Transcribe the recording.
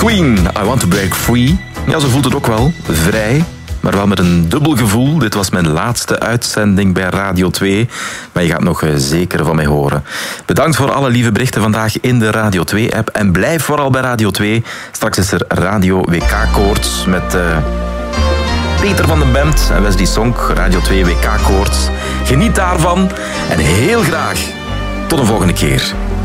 Queen, I Want to Break Free. Ja, zo voelt het ook wel. Vrij, maar wel met een dubbel gevoel. Dit was mijn laatste uitzending bij Radio 2. Maar je gaat nog zeker van mij horen. Bedankt voor alle lieve berichten vandaag in de Radio 2-app. En blijf vooral bij Radio 2. Straks is er Radio WK-koorts met Peter van den Bemt en Wesley Sonk. Radio 2 WK-koorts. Geniet daarvan. En heel graag tot een volgende keer.